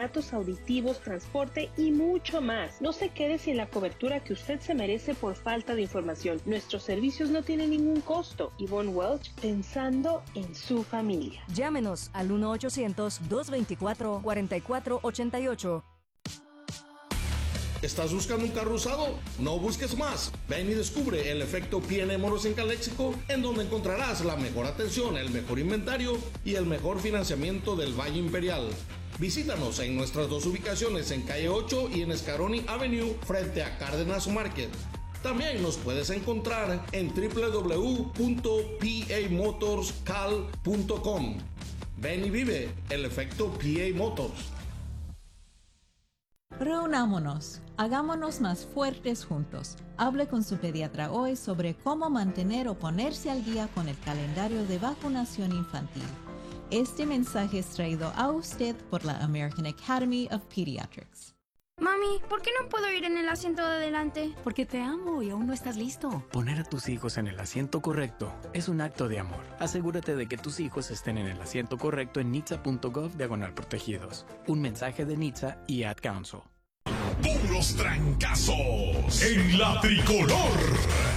aparatos auditivos, transporte y mucho más. No se quede sin la cobertura que usted se merece por falta de información. Nuestros servicios no tienen ningún costo. Yvonne Welch, pensando en su familia. Llámenos al 1-800-224-4488. ¿Estás buscando un carro usado? No busques más. Ven y descubre el efecto P&M Moros en Caléxico, en donde encontrarás la mejor atención, el mejor inventario y el mejor financiamiento del Valle Imperial. Visítanos en nuestras dos ubicaciones en Calle 8 y en Scaroni Avenue frente a Cárdenas Market. También nos puedes encontrar en www.pamotorscal.com. Ven y vive el efecto PA Motors. Reunámonos, hagámonos más fuertes juntos. Hable con su pediatra hoy sobre cómo mantener o ponerse al día con el calendario de vacunación infantil. Este mensaje es traído a usted por la American Academy of Pediatrics. Mami, ¿por qué no puedo ir en el asiento de adelante? Porque te amo y aún no estás listo. Poner a tus hijos en el asiento correcto es un acto de amor. Asegúrate de que tus hijos estén en el asiento correcto en nitsa.gov/protegidos. Un mensaje de NHTSA y Ad Council. Puros trancazos en la tricolor.